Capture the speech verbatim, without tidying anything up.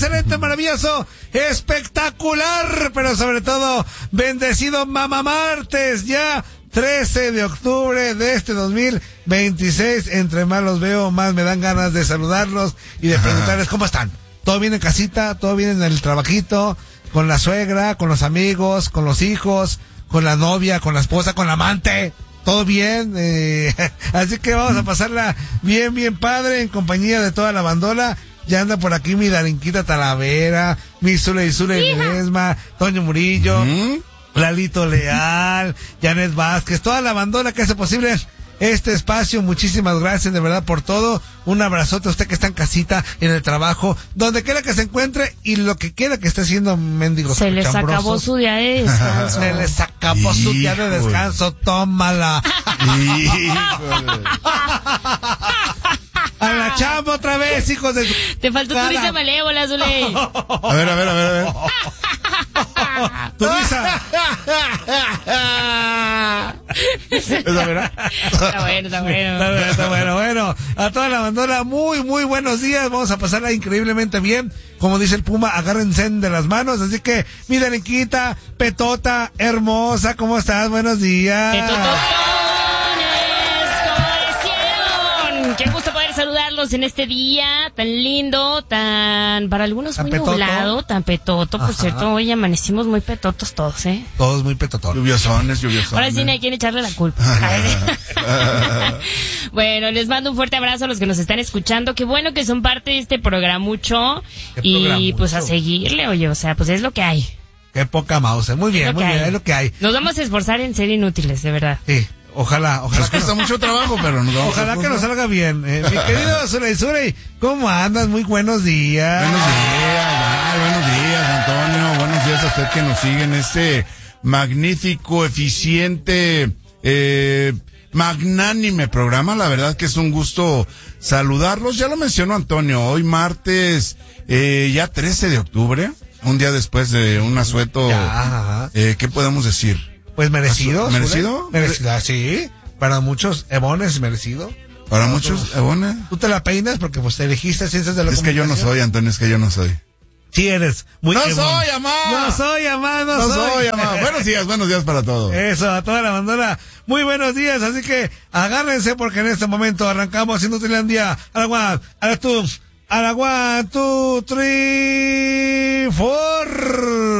excelente, maravilloso, espectacular, pero sobre todo, bendecido Mamá Martes, ya trece de octubre de este dos mil veintiséis. Entre más los veo, más me dan ganas de saludarlos y de preguntarles cómo están. ¿Todo bien en casita? ¿Todo bien en el trabajito? ¿Con la suegra? ¿Con los amigos? ¿Con los hijos? ¿Con la novia? ¿Con la esposa? ¿Con la amante? ¿Todo bien? Eh, así que vamos a pasarla bien, bien padre en compañía de toda la bandola. Ya anda por aquí mi Darinquita Talavera, mi Zule y Zule Ledesma, Toño Murillo, ¿Mm? Lalito Leal, Janet Vázquez, toda la bandola que hace posible este espacio. Muchísimas gracias de verdad por todo. Un abrazote a usted que está en casita, en el trabajo, donde quiera que se encuentre y lo que quiera que esté haciendo, mendigos. Se les acabó su día de descanso. Se les acabó su día de descanso, tómala. A la chamba otra vez, hijos de... Te faltó tu risa malévola, Zule. A ver, a ver, a ver, a ver. Tu risa. ¿Esa verdad? Está bueno, está bueno. Está bueno, está bueno. Bueno, a toda la bandera, muy, muy buenos días. Vamos a pasarla increíblemente bien. Como dice el Puma, agárrense de las manos. Así que, mi Darinquita, Petota, hermosa, ¿cómo estás? Buenos días. Petototones, ¿cómo hicieron? Qué gusto poder saludarlos en este día tan lindo, tan, para algunos muy nublado, tan petoto. Por Ajá. cierto, hoy amanecimos muy petotos todos, ¿eh? Todos muy petotones. Lluviosones, lluviosones. Ahora sí no hay quien echarle la culpa. Bueno, les mando un fuerte abrazo a los que nos están escuchando. Qué bueno que son parte de este programucho. Y programucho? Pues a seguirle, oye, o sea, pues es lo que hay. Qué poca mouse. Muy bien, muy bien, es lo que hay. Nos vamos a esforzar en ser inútiles, de verdad. Sí. Ojalá, ojalá. Nos cuesta mucho trabajo, pero nos vamos Ojalá que nos salga bien. Eh, mi querido Zule Zule, ¿cómo andas? Muy buenos días. Buenos días, ay, buenos días, Antonio. Buenos días a usted que nos sigue en este magnífico, eficiente, eh, magnánime programa. La verdad que es un gusto saludarlos. Ya lo mencionó Antonio, hoy martes, eh, ya trece de octubre, un día después de un asueto, ya, eh, ¿qué podemos decir? Pues merecido. ¿Merecido? Merecido, sí. Para muchos, Ebones, merecido. Para, Para muchos, Ebones. Tú te la peinas porque pues te elegiste ciencias de la Es que yo no soy, Antonio, es que yo no soy. Sí eres. Muy no ebon. soy, amá. No soy, amá, no, no soy. soy, amá. Buenos días, buenos días para todos. Eso, a toda la bandera. Muy buenos días, así que agárrense porque en este momento arrancamos haciendo Tilandia. A la one, a la two, a la one, two, three, four.